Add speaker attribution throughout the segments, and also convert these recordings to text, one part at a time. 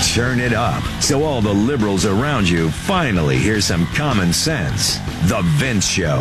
Speaker 1: Turn it up so all the liberals around you finally hear some common sense. The Vince Show.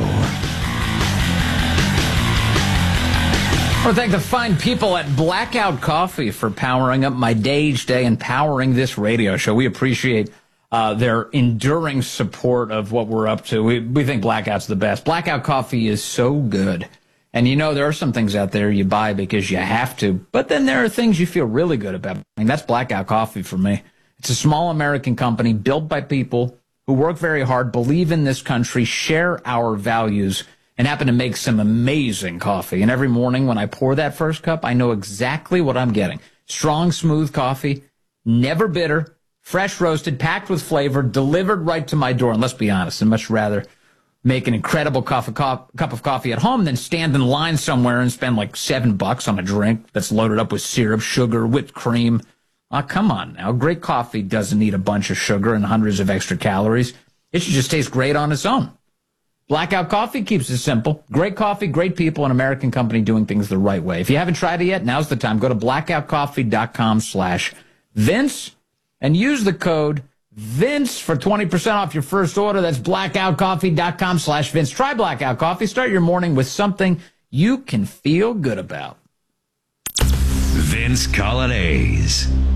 Speaker 2: I want to thank the fine people at Blackout Coffee for powering up my day each day and powering this radio show. We appreciate their enduring support of what we're up to. We think Blackout's the best. Blackout Coffee is so good. And you know, there are some things out there you buy because you have to, but then there are things you feel really good about. I mean, that's Blackout Coffee for me. It's a small American company built by people who work very hard, believe in this country, share our values, and happen to make some amazing coffee. And every morning when I pour that first cup, I know exactly what I'm getting. Strong, smooth coffee, never bitter, fresh roasted, packed with flavor, delivered right to my door. And let's be honest, I'd much rather make an incredible cup of coffee at home than stand in line somewhere and spend like $7 on a drink that's loaded up with syrup, sugar, whipped cream. Oh, come on now. Great coffee doesn't need a bunch of sugar and hundreds of extra calories. It should just taste great on its own. Blackout Coffee keeps it simple. Great coffee, great people, an American company doing things the right way. If you haven't tried it yet, now's the time. Go to blackoutcoffee.com/Vince and use the code Vince for 20% off your first order. That's blackoutcoffee.com/Vince. Try Blackout Coffee. Start your morning with something you can feel good about.
Speaker 1: Vince Coglianese.